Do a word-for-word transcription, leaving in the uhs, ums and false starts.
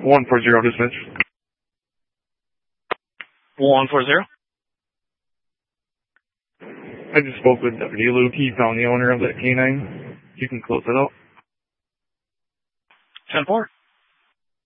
one four zero dispatch. one four zero. I just spoke with Deputy Luke. He found the owner of that canine. You can close it out. ten four.